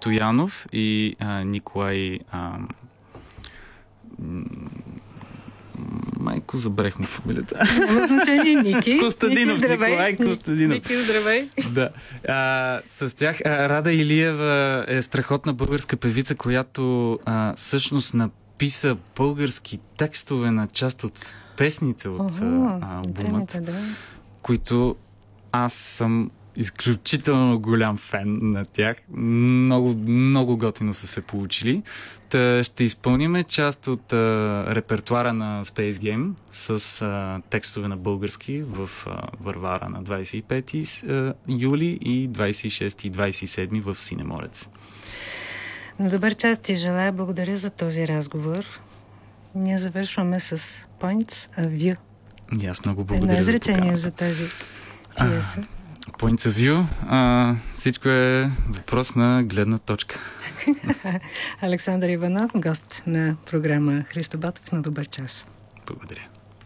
Стоянов и Николай... Майко, забрех му фамилията. Няма значение, Ники. Костадинов, Ники, здравей. Николай Костадинов. Ники, здравей. Да. С тях Рада Илиева е страхотна българска певица, която всъщност написа български текстове на част от песните от албумът, които аз съм изключително голям фен на тях. Много, много готино са се получили. Та ще изпълниме част от репертуара на Space Game с текстове на български в Варвара на 25 юли и 26 и 27 в Синеморец. Добър час ти желая. Благодаря за този разговор. Ние завършваме с Points of View. И аз много благодаря. Едно изречение за тази пиеса. Points of View. Всичко е въпрос на гледна точка. Александър Иванов, гост на програма Христо Ботев на Добър час. Благодаря.